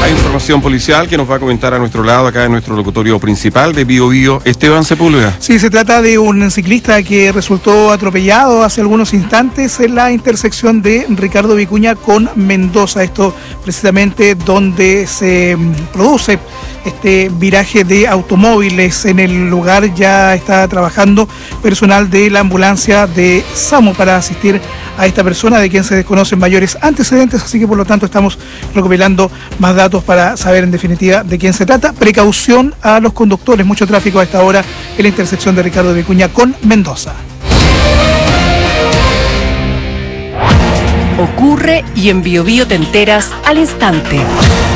Hay información policial que nos va a comentar a nuestro lado, acá en nuestro locutorio principal de Bío Bío, Esteban Sepúlveda. Sí, se trata de un ciclista que resultó atropellado hace algunos instantes en la intersección de Ricardo Vicuña con Mendoza. Esto precisamente donde se produce este viraje de automóviles. En el lugar ya está trabajando personal de la ambulancia de SAMU para asistir a esta persona, de quien se desconocen mayores antecedentes, así que por lo tanto estamos recopilando más datos para saber en definitiva de quién se trata. Precaución a los conductores, mucho tráfico a esta hora en la intersección de Ricardo Vicuña con Mendoza. Ocurre y en Bío Bío te enteras al instante.